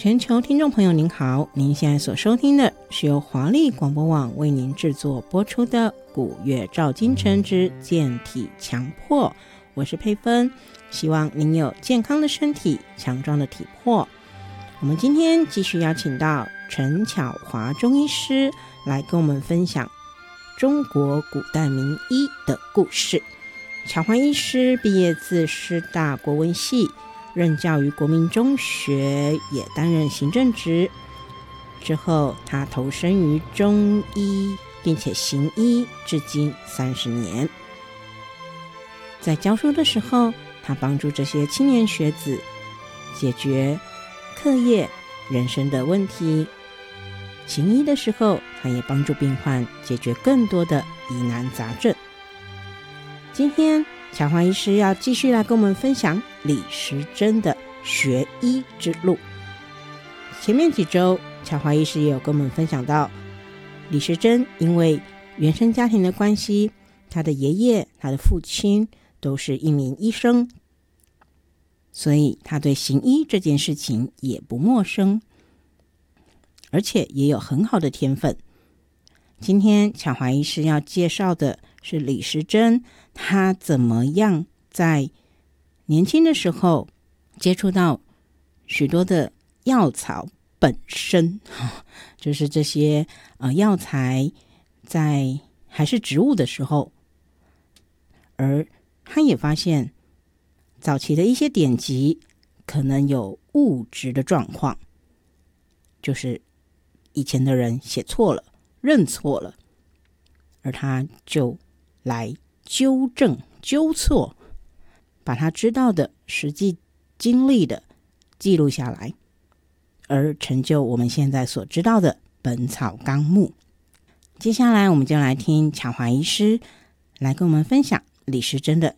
全球听众朋友您好，您现在所收听的是由华丽广播网为您制作播出的古月照今晨之健体强迫，我是佩芬，希望您有健康的身体，强壮的体魄。我们今天继续邀请到陈巧华中医师来跟我们分享中国古代名医的故事。巧华医师毕业自师大国文系，任教于国民中学，也担任行政职。之后他投身于中医，并且行医至今30年。在教书的时候，他帮助这些青年学子解决课业、人生的问题。行医的时候，他也帮助病患解决更多的疑难杂症。今天巧华医师要继续来跟我们分享李时珍的学医之路。前面几周巧华医师也有跟我们分享到，李时珍因为原生家庭的关系，他的爷爷、他的父亲都是一名医生，所以他对行医这件事情也不陌生，而且也有很好的天分。今天巧华医师要介绍的是李时珍，他怎么样在年轻的时候接触到许多的药草本身，就是这些药材在还是植物的时候，而他也发现早期的一些典籍可能有误植的状况，就是以前的人写错了，认错了，而他就来纠正纠错，把他知道的实际经历的记录下来，而成就我们现在所知道的《本草纲目》。接下来我们就来听巧华医师来跟我们分享李时珍的